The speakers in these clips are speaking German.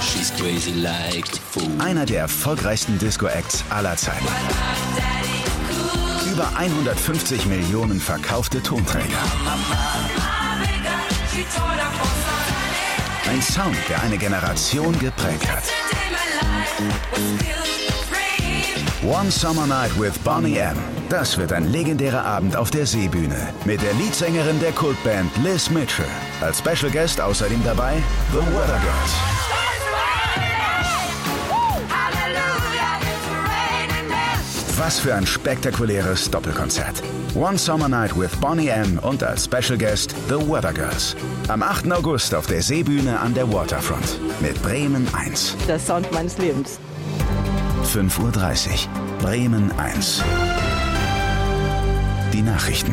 She's crazy like the fool. Einer der erfolgreichsten Disco-Acts aller Zeiten. Über 150 Millionen verkaufte Tonträger. Ein Sound, der eine Generation geprägt hat. One Summer Night with Boney M. Das wird ein legendärer Abend auf der Seebühne mit der Leadsängerin der Kultband Liz Mitchell. Als Special Guest außerdem dabei The Weather Girls. Was für ein spektakuläres Doppelkonzert. One Summer Night with Boney M. und als Special Guest The Weather Girls. Am 8. August auf der Seebühne an der Waterfront mit Bremen 1. Der Sound meines Lebens. 5:30 Uhr. Bremen 1. Die Nachrichten.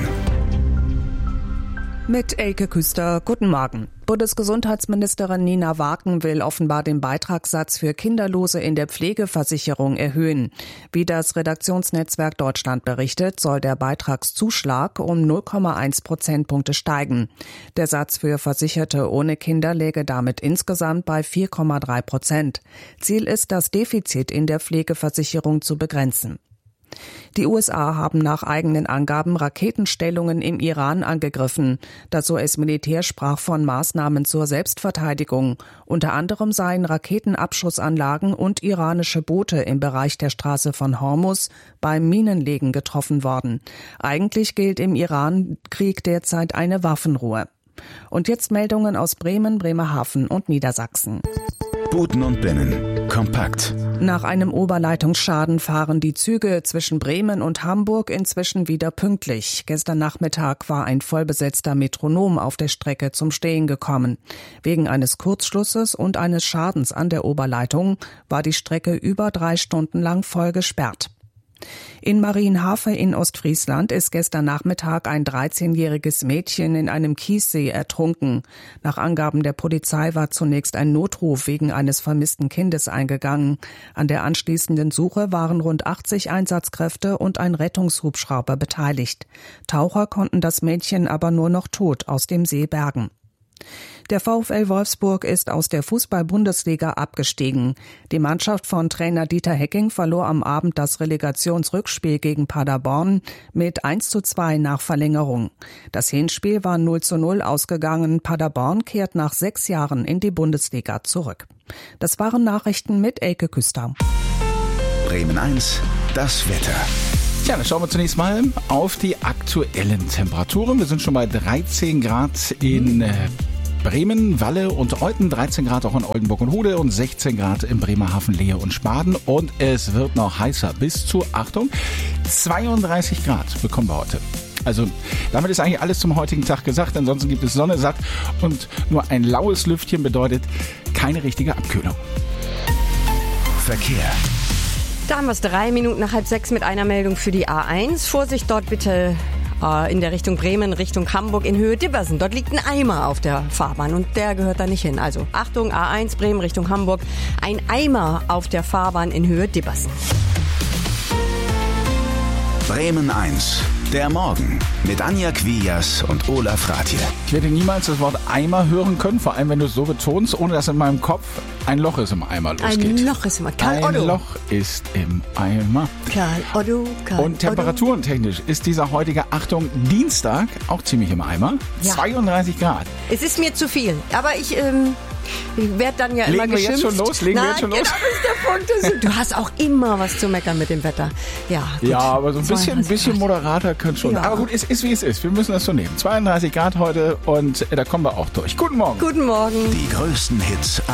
Mit Elke Küster, guten Morgen. Bundesgesundheitsministerin Nina Waken will offenbar den Beitragssatz für Kinderlose in der Pflegeversicherung erhöhen. Wie das Redaktionsnetzwerk Deutschland berichtet, soll der Beitragszuschlag um 0,1 Prozentpunkte steigen. Der Satz für Versicherte ohne Kinder läge damit insgesamt bei 4,3%. Ziel ist, das Defizit in der Pflegeversicherung zu begrenzen. Die USA haben nach eigenen Angaben Raketenstellungen im Iran angegriffen. Das US-Militär sprach von Maßnahmen zur Selbstverteidigung. Unter anderem seien Raketenabschussanlagen und iranische Boote im Bereich der Straße von Hormuz beim Minenlegen getroffen worden. Eigentlich gilt im Iran-Krieg derzeit eine Waffenruhe. Und jetzt Meldungen aus Bremen, Bremerhaven und Niedersachsen. Buten und Binnen. Kompakt. Nach einem Oberleitungsschaden fahren die Züge zwischen Bremen und Hamburg inzwischen wieder pünktlich. Gestern Nachmittag war ein vollbesetzter Metronom auf der Strecke zum Stehen gekommen. Wegen eines Kurzschlusses und eines Schadens an der Oberleitung war die Strecke über 3 Stunden lang voll gesperrt. In Marienhafe in Ostfriesland ist gestern Nachmittag ein 13-jähriges Mädchen in einem Kiessee ertrunken. Nach Angaben der Polizei war zunächst ein Notruf wegen eines vermissten Kindes eingegangen. An der anschließenden Suche waren rund 80 Einsatzkräfte und ein Rettungshubschrauber beteiligt. Taucher konnten das Mädchen aber nur noch tot aus dem See bergen. Der VfL Wolfsburg ist aus der Fußball-Bundesliga abgestiegen. Die Mannschaft von Trainer Dieter Hecking verlor am Abend das Relegationsrückspiel gegen Paderborn mit 1:2 nach Verlängerung. Das Hinspiel war 0:0 ausgegangen. Paderborn kehrt nach 6 Jahren in die Bundesliga zurück. Das waren Nachrichten mit Elke Küster. Bremen 1. Das Wetter. Ja, dann schauen wir zunächst mal auf die aktuellen Temperaturen. Wir sind schon bei 13 Grad in Bremen, Walle und Euthen, 13 Grad auch in Oldenburg und Hude und 16 Grad in Bremerhaven, Lehe und Schmaden. Und es wird noch heißer, bis zu, Achtung, 32 Grad bekommen wir heute. Also damit ist eigentlich alles zum heutigen Tag gesagt. Ansonsten gibt es Sonne satt und nur ein laues Lüftchen bedeutet keine richtige Abkühlung. Verkehr. Da haben wir es 3 Minuten nach 5:30 mit einer Meldung für die A1. Vorsicht dort bitte in der Richtung Bremen, Richtung Hamburg in Höhe Dibbersen. Dort liegt ein Eimer auf der Fahrbahn und der gehört da nicht hin. Also Achtung, A1 Bremen Richtung Hamburg. Ein Eimer auf der Fahrbahn in Höhe Dibbersen. Bremen 1. Der Morgen mit Anja Quias und Olaf Rathje. Ich werde niemals das Wort Eimer hören können, vor allem wenn du es so betonst, ohne dass in meinem Kopf ein Loch ist im Eimer losgeht. Ein Loch ist im Eimer. Ein Loch ist im Eimer. Karl Otto. Und temperaturentechnisch ist dieser heutige, Achtung, Dienstag auch ziemlich im Eimer. Ja. 32 Grad. Es ist mir zu viel, aber ich werde dann ja immer geschimpft. Legen wir jetzt schon los? Genau, das ist der Punkt. Du hast auch immer was zu meckern mit dem Wetter. Ja, gut. Ja, aber so ein bisschen moderater könnte schon. Ja. Aber gut, es ist wie es ist. Wir müssen das so nehmen. 32 Grad heute und da kommen wir auch durch. Guten Morgen. Guten Morgen. Die größten Hits